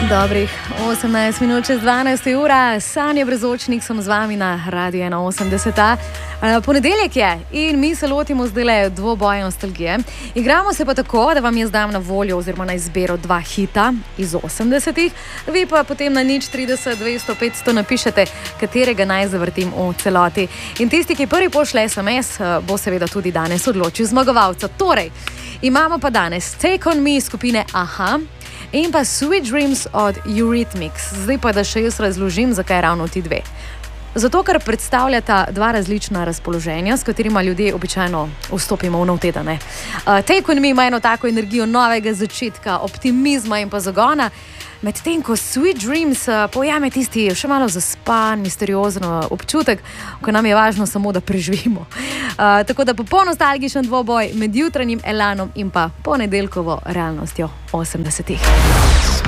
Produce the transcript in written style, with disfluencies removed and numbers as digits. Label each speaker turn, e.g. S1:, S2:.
S1: Dobrih 18 minut čez 12 ura, Sanja Brezočnik sem z vami na Radio 81. Ponedeljek je in mi se lotimo zdaj dvoboja nostalgije. Igramo se pa tako, da vam jaz dam na voljo oziroma na izbiro dva hita iz 80-ih, vi pa potem na 030 200 500 napišete, katerega naj zavrtim v celoti. In tisti, ki prvi pošle SMS, bo seveda tudi danes odločil zmagovalca. Torej, imamo pa danes Take On Me skupine Aha in pa Sweet Dreams od Eurythmics. Zdaj pa, da še jaz razložim, zakaj ravno ti dve. Zato, ker predstavljata dva različna razpoloženja, s katerima ljudje običajno vstopimo v nov teden. Take On Me ima eno tako energijo novega začetka, optimizma in pa zagona, medtem ko Sweet Dreams pojame tisti še malo zaspan, misteriozen občutek, ko nam je važno samo, da preživimo. Tako da popoln nostalgičen dvoboj med jutranjim elanom in pa ponedeljkovo realnostjo 80-ih.